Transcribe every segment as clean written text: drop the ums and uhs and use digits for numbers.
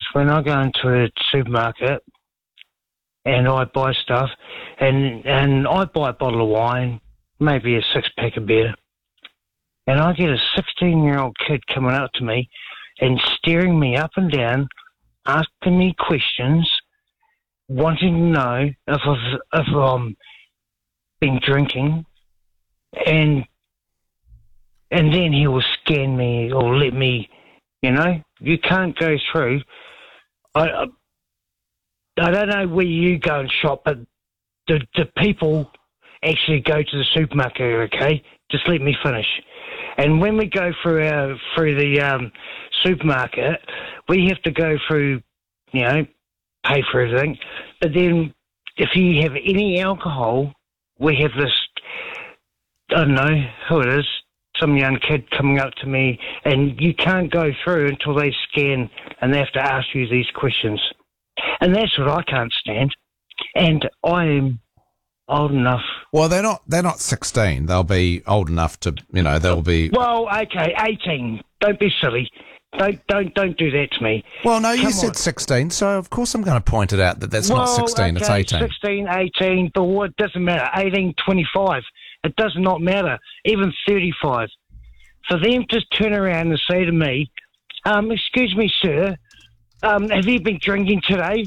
when I go into a supermarket and I buy stuff, and I buy a bottle of wine, maybe a 6-pack of beer, and I get a 16-year-old kid coming up to me and staring me up and down, asking me questions, wanting to know if I've been drinking, and then he will scan me or let me, you can't go through. I don't know where you go and shop, but the people actually go to the supermarket, okay? Just let me finish. And when we go through the supermarket, we have to go through, pay for everything. But then if you have any alcohol, we have this, I don't know who it is, some young kid coming up to me, and you can't go through until they scan and they have to ask you these questions. And that's what I can't stand. And I am old enough. Well, they're not 16. They'll be old enough to, they'll be... Well, okay, 18. Don't be silly. Don't do that to me. Well, no, you said 16, so of course I'm going to point it out that that's not 16, it's 18. 16, 18, but what, it doesn't matter. 18, 25. It does not matter. Even 35. For them to turn around and say to me, excuse me, sir, have you been drinking today?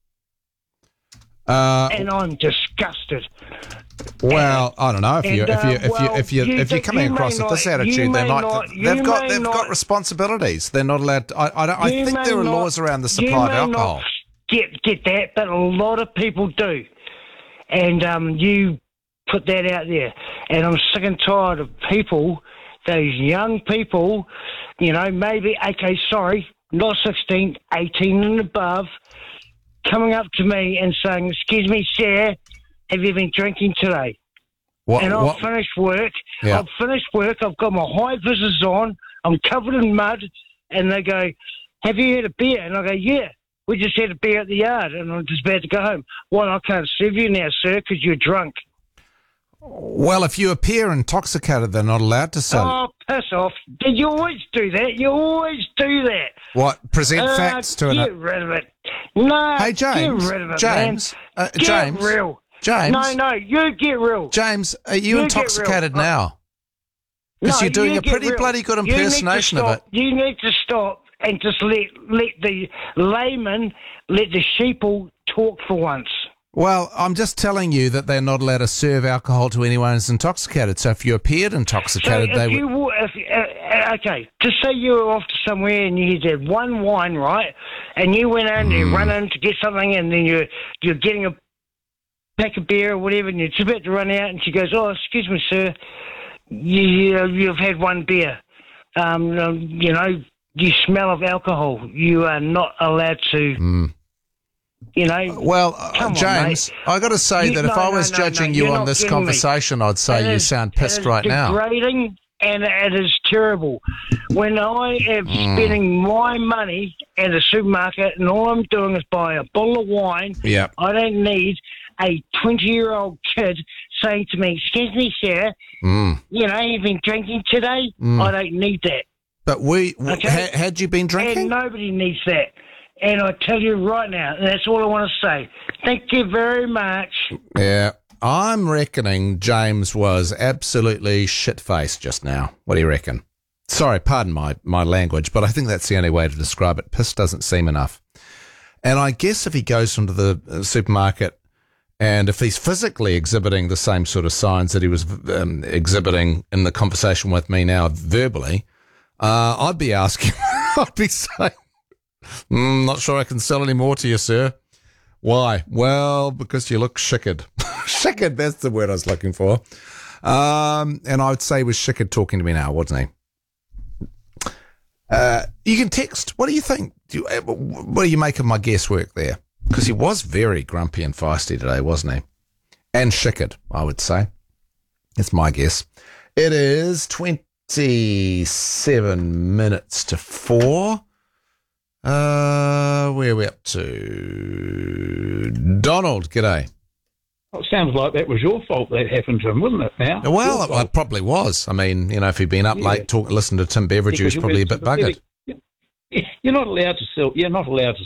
And I'm disgusted. Well, I don't know if you're coming across with this attitude, they've got responsibilities. They're not allowed. I think there are laws around the supply of alcohol. Get that, but a lot of people do, and you put that out there. And I'm sick and tired of people, those young people, maybe not 16, 18 and above, coming up to me and saying, "Excuse me, sir, have you been drinking today?" I've finished work. Yeah. I've finished work. I've got my high visors on. I'm covered in mud. And they go, "Have you had a beer?" And I go, "Yeah, we just had a beer at the yard." And I'm just about to go home. "Well, I can't serve you now, sir, because you're drunk." Well, if you appear intoxicated, they're not allowed to sell. Oh, piss off. You always do that. You always do that. What? Present facts to Get rid of it. No, hey, James. Get rid of it, James. man. James. Get real. James. No, you get real. James, are you intoxicated now? Because you're doing a pretty bloody good impersonation of it. You need to stop and just let the layman, let the sheeple talk for once. Well, I'm just telling you that they're not allowed to serve alcohol to anyone who's intoxicated. So if you appeared intoxicated, they would... Okay, just say you were off to somewhere and you had one wine, right? And you went in, you run in to get something, and then you're getting a pack of beer or whatever, and you're just about to run out, and she goes, "Oh, excuse me, sir, you've had one beer. You smell of alcohol. You are not allowed to..." Well, James, I got to say that if I was judging you on this conversation, I'd say you sound pissed right now. It is degrading, and it is terrible. When I am spending my money at a supermarket and all I'm doing is buy a bottle of wine, I don't need a 20-year-old kid saying to me, "Excuse me, sir, you've been drinking today?" I don't need that. But had you been drinking? And nobody needs that. And I tell you right now, and that's all I want to say. Thank you very much. Yeah, I'm reckoning James was absolutely shit-faced just now. What do you reckon? Sorry, pardon my language, but I think that's the only way to describe it. Piss doesn't seem enough. And I guess if he goes into the supermarket and if he's physically exhibiting the same sort of signs that he was exhibiting in the conversation with me now verbally, I'd be asking, I'd be saying, "Not sure I can sell any more to you, sir." Why? Well, because you look shickered. Shickered, that's the word I was looking for. And I would say he was shickered talking to me now, wasn't he? You can text. What do you think? What do you make of my guesswork there? Because he was very grumpy and feisty today, wasn't he? And shickered, I would say. It's my guess. It is 27 minutes to 4. Where are we up to? Donald, g'day. Well, it sounds like that was your fault that happened to him, wasn't it now? Well, it probably was. I mean, if he'd been up late listening to Tim Beveridge, he was probably a bit buggered. You're not allowed to sell